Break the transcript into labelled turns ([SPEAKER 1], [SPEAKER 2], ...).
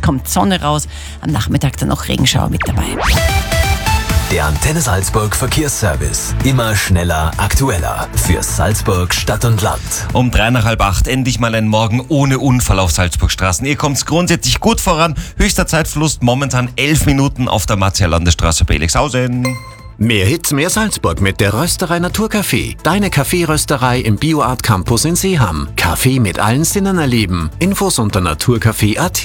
[SPEAKER 1] kommt Sonne raus, am Nachmittag dann noch Regenschauer mit dabei.
[SPEAKER 2] Der Antenne Salzburg Verkehrsservice. Immer schneller, aktueller. Für Salzburg Stadt und Land.
[SPEAKER 3] Um 7:45 endlich mal ein Morgen ohne Unfall auf Salzburgstraßen. Ihr kommt's grundsätzlich gut voran. Höchster Zeitverlust momentan 11 Minuten auf der Martial-Landesstraße bei Elixhausen.
[SPEAKER 4] Mehr Hits, mehr Salzburg mit der Rösterei Naturcafé. Deine Kaffeerösterei im BioArt Campus in Seeham. Kaffee mit allen Sinnen erleben. Infos unter naturcafé.at.